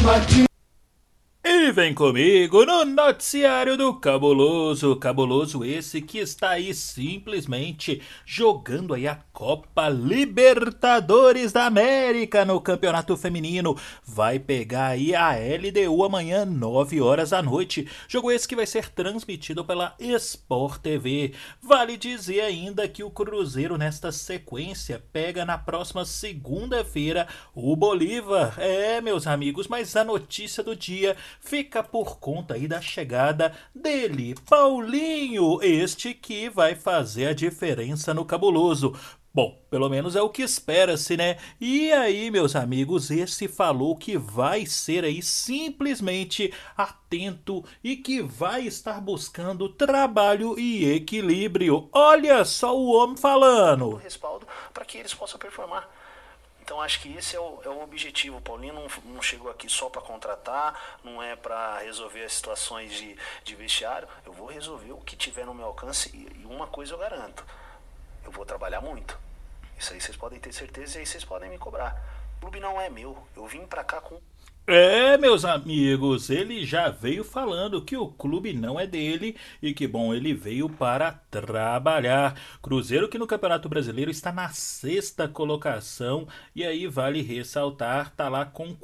E vem comigo no noticiário do Cabuloso. Cabuloso esse que está aí simplesmente jogando aí a Copa Libertadores da América no Campeonato Feminino. Vai pegar aí a LDU amanhã, 9 horas da noite. Jogo esse que vai ser transmitido pela Sport TV. Vale dizer ainda que o Cruzeiro nesta sequência pega na próxima segunda-feira o Bolívar. Meus amigos, mas a notícia do dia fica por conta aí da chegada dele, Paulinho, este que vai fazer a diferença no Cabuloso. Bom, pelo menos é o que espera-se, né? E aí, meus amigos, esse falou que vai ser aí simplesmente atento e que vai estar buscando trabalho e equilíbrio. Olha só o homem falando. Respaldo para que eles possam performar. Então acho que esse é o objetivo. O Paulinho não chegou aqui só para contratar, não é para resolver as situações de vestiário. Eu vou resolver o que tiver no meu alcance e uma coisa eu garanto, eu vou trabalhar muito. Isso aí vocês podem ter certeza e aí vocês podem me cobrar. O clube não é meu, eu vim para cá com... Meus amigos, ele já veio falando que o clube não é dele e que, bom, ele veio para trabalhar. Cruzeiro que no Campeonato Brasileiro está na 6ª colocação e aí vale ressaltar, tá lá com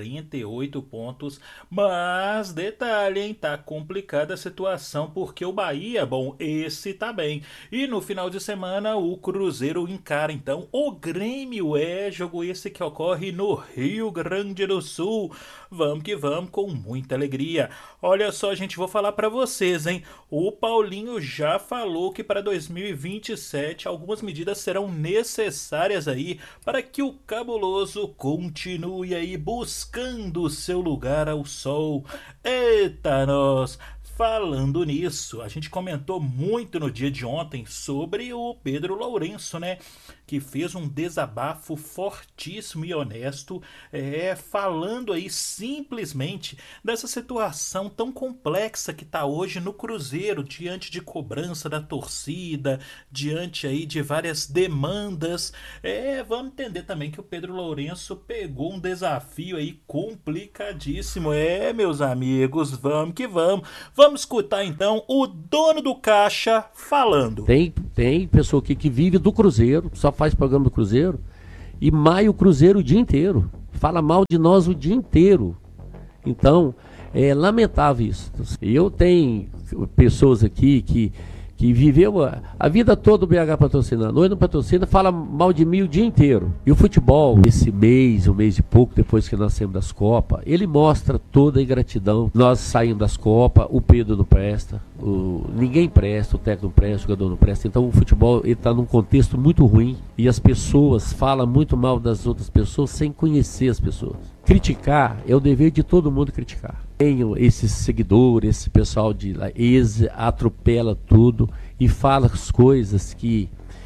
48 pontos, mas detalhe, hein, tá complicada a situação porque o Bahia, bom, esse tá bem. E no final de semana o Cruzeiro encara então o Grêmio, jogo esse que ocorre no Rio Grande do Sul. Vamos que vamos, com muita alegria. Olha só, gente, vou falar para vocês, hein? O Paulinho já falou que para 2027 algumas medidas serão necessárias aí para que o Cabuloso continue aí buscando seu lugar ao sol. Eita, nós! Falando nisso, a gente comentou muito no dia de ontem sobre o Pedro Lourenço, né? Que fez um desabafo fortíssimo e honesto, falando aí simplesmente dessa situação tão complexa que está hoje no Cruzeiro, diante de cobrança da torcida, diante aí de várias demandas. Vamos entender também que o Pedro Lourenço pegou um desafio aí complicadíssimo. Meus amigos, vamos que vamos. Vamos escutar então o dono do caixa falando. Tem pessoa aqui que vive do Cruzeiro, só faz programa do Cruzeiro e maia o Cruzeiro o dia inteiro. Fala mal de nós o dia inteiro. Então, é lamentável isso. Eu tenho pessoas aqui que viveu a vida toda o BH patrocinando. Hoje não patrocina, fala mal de mim o dia inteiro. E o futebol, esse mês, um mês e pouco depois que nós saímos das Copas, ele mostra toda a ingratidão. Nós saímos das Copas, o Pedro não presta, ninguém presta, o técnico não presta, o jogador não presta. Então o futebol está num contexto muito ruim e as pessoas falam muito mal das outras pessoas sem conhecer as pessoas. Criticar é o dever de todo mundo criticar. Tenho esses seguidores, esse pessoal de lá, atropela tudo e fala as coisas que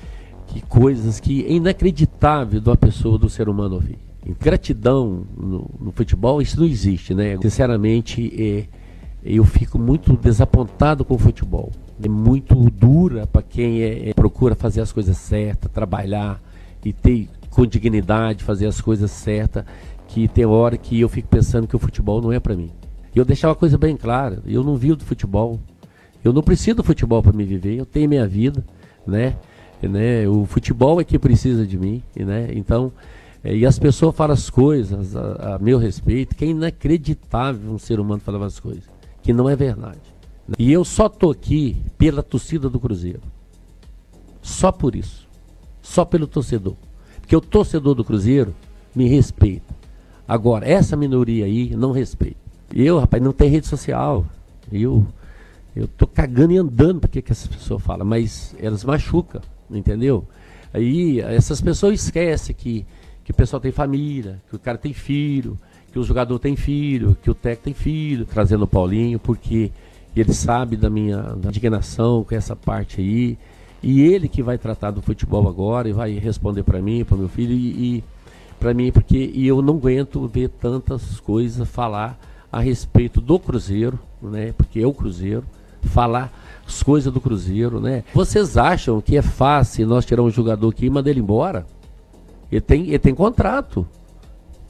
é inacreditável de uma pessoa, do ser humano ouvir. Gratidão no futebol, isso não existe, né? Sinceramente, eu fico muito desapontado com o futebol. É muito dura para quem procura fazer as coisas certas, trabalhar e ter com dignidade, fazer as coisas certas, que tem hora que eu fico pensando que o futebol não é para mim. E eu deixar uma coisa bem clara, eu não vivo do futebol, eu não preciso do futebol para me viver, eu tenho minha vida, né? O futebol é que precisa de mim, né? Então, e as pessoas falam as coisas a meu respeito, que é inacreditável um ser humano falar as coisas, que não é verdade. E eu só tô aqui pela torcida do Cruzeiro, só por isso, só pelo torcedor, porque o torcedor do Cruzeiro me respeita. Agora, essa minoria aí não respeita. Eu, rapaz, não tem rede social. Eu tô cagando e andando porque que essas pessoas falam, mas elas machucam, entendeu? Aí essas pessoas esquecem que o pessoal tem família, que o cara tem filho, que o jogador tem filho, que o técnico tem filho, trazendo o Paulinho, porque ele sabe da minha indignação com essa parte aí, e ele que vai tratar do futebol agora e vai responder para mim, para meu filho e para mim, porque eu não aguento ver tantas coisas falar a respeito do Cruzeiro, né? Porque é o Cruzeiro, falar as coisas do Cruzeiro, né? Vocês acham que é fácil nós tirar um jogador aqui e mandar ele embora? Ele tem contrato.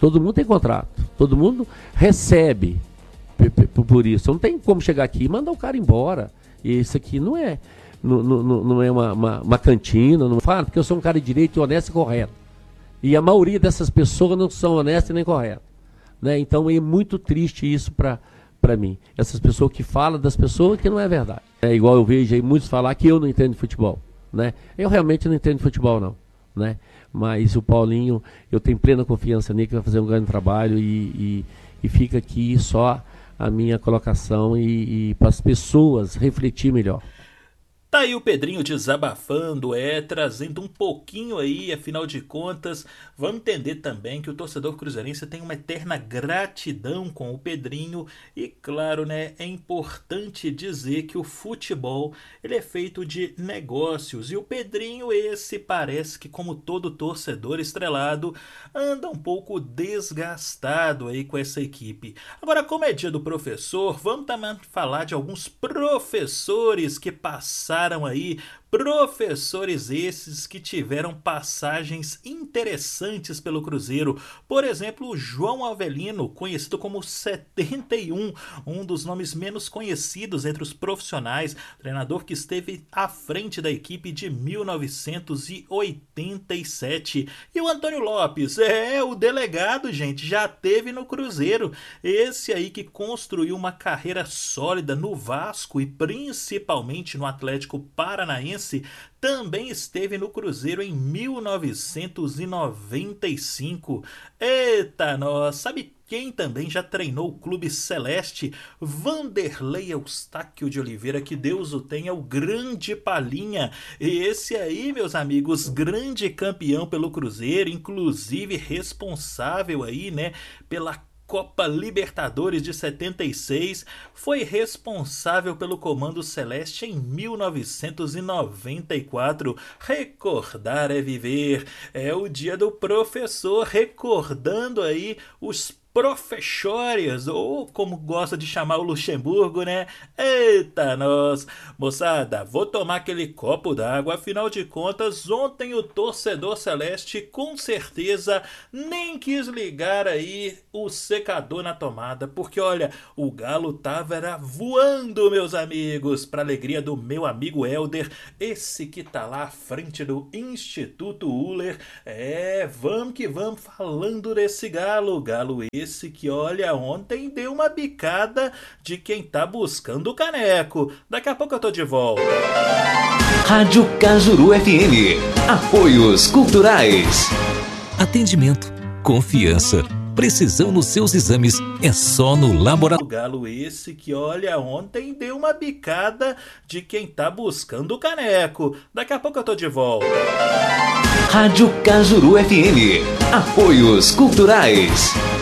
Todo mundo tem contrato. Todo mundo recebe por isso. Não tem como chegar aqui e mandar o cara embora. E isso aqui não é uma cantina. Não fala, porque eu sou um cara de direito, honesto e correto. E a maioria dessas pessoas não são honestas e nem corretas. Né? Então é muito triste isso para mim. Essas pessoas que falam das pessoas que não é verdade. É igual eu vejo aí muitos falar que eu não entendo de futebol. Né? Eu realmente não entendo de futebol, não. Né? Mas o Paulinho, eu tenho plena confiança nele, que vai fazer um grande trabalho e fica aqui só a minha colocação e para as pessoas refletir melhor. Tá aí o Pedrinho desabafando, trazendo um pouquinho aí, afinal de contas, vamos entender também que o torcedor cruzeirense tem uma eterna gratidão com o Pedrinho e, claro, né, é importante dizer que o futebol, ele é feito de negócios e o Pedrinho esse parece que, como todo torcedor estrelado, anda um pouco desgastado aí com essa equipe. Agora, como é dia do professor, vamos também falar de alguns professores que passaram aí, professores esses que tiveram passagens interessantes pelo Cruzeiro. Por exemplo, o João Avelino, conhecido como 71, um dos nomes menos conhecidos entre os profissionais, treinador que esteve à frente da equipe de 1987. E o Antônio Lopes, o delegado, gente, já teve no Cruzeiro. Esse aí que construiu uma carreira sólida no Vasco e principalmente no Atlético Paranaense, também esteve no Cruzeiro em 1995. Eita, nós! Sabe quem também já treinou o Clube Celeste? Vanderlei Eustáquio de Oliveira, que Deus o tenha, o grande Palinha. Esse aí, meus amigos, grande campeão pelo Cruzeiro, inclusive responsável aí, né, pela Copa Libertadores de 76, foi responsável pelo Comando Celeste em 1994. Recordar é viver. É o dia do professor, recordando aí os professores, ou como gosta de chamar o Luxemburgo, né? Eita, nós! Moçada, vou tomar aquele copo d'água, afinal de contas, ontem o torcedor celeste com certeza nem quis ligar aí o secador na tomada, porque olha, o Galo tava voando, meus amigos, para alegria do meu amigo Helder, esse que tá lá à frente do Instituto Uller. Vamos que vamos falando desse Galo esse que, olha, ontem deu uma bicada de quem tá buscando o caneco. Daqui a pouco eu tô de volta. Rádio Cajuru FM. Apoios culturais. Atendimento, confiança, precisão nos seus exames é só no laboratório. O Galo esse que, olha, ontem deu uma bicada de quem tá buscando o caneco. Daqui a pouco eu tô de volta. Rádio Cajuru FM. Apoios culturais.